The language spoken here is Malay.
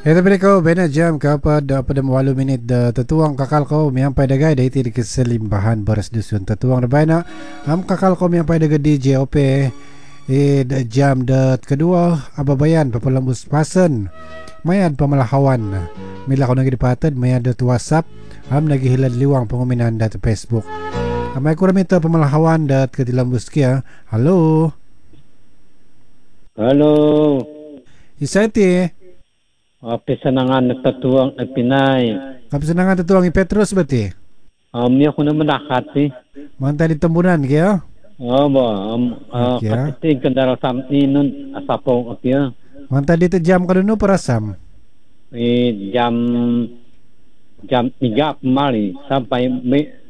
Tapi kau bena jam ke apa dah 8 minit dah tetuang kakal kau miampai dagai dah iti di keselimbahan beres dusun tetuang dah bana kakal kau miampai daga DJOP dah jam dah kedua ababayan papalambus pasen mayad pamalahawan mila kau nagi dipatad mayad dah tu WhatsApp nagi hilad liwang penguminan dah tu Facebook amai kurang minta pamalahawan dah ketilambus kia. Halo Halo, Isati pesanangan nagtatuang na Pinay. kapisanangan tetuang i Petrus berarti Miya ko naman nakati. mantay di tembunan kia. Ba, Okay. katitig ka daraw sa nun, asapong akya. Mantay dito jam ka dun parasam. Jam 3 mali, sampai may